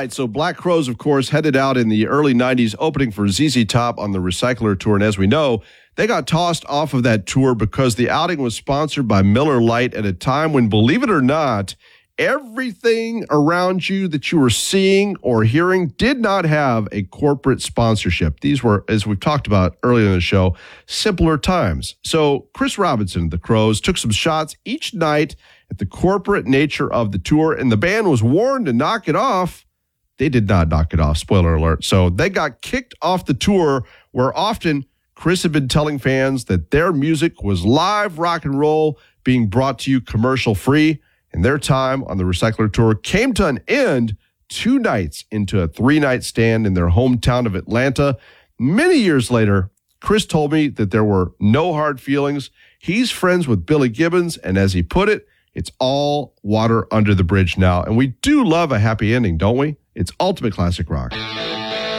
right, so Black Crowes, of course, headed out in the early 90s, opening for ZZ Top on the Recycler Tour. And as we know, they got tossed off of that tour because the outing was sponsored by Miller Lite at a time when, believe it or not, everything around you that you were seeing or hearing did not have a corporate sponsorship. These were, as we've talked about earlier in the show, simpler times. So Chris Robinson, the Crowes, took some shots each night at the corporate nature of the tour, and the band was warned to knock it off. They did not knock it off, spoiler alert. So they got kicked off the tour, where often Chris had been telling fans that their music was live rock and roll being brought to you commercial-free, and their time on the Recycler Tour came to an end 2 nights into a 3-night stand in their hometown of Atlanta. Many years later, Chris told me that there were no hard feelings. He's friends with Billy Gibbons, and as he put it, it's all water under the bridge now. And we do love a happy ending, don't we? It's ultimate classic rock.